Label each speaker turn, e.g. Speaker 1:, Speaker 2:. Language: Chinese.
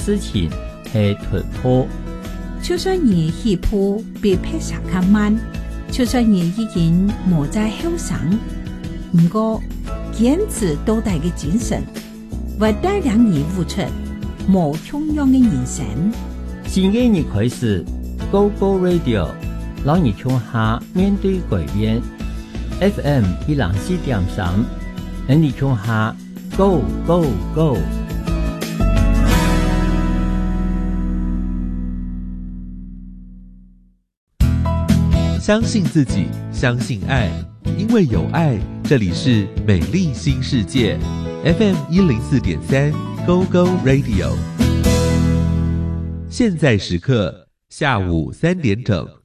Speaker 1: 事情是突破。
Speaker 2: 就算你起步比拍摄较慢，就算你已经无在后上，不过坚持到底的精神，会带领你付出无穷样的人生。
Speaker 1: 新的一开始 ，Go Go Radio， 让你从下面对改变。FM 104.3，让你从下 Go Go Go。
Speaker 3: 相信自己，相信爱，因为有爱，这里是美丽新世界 FM 104.3 Go Go Radio。现在时刻下午3点整。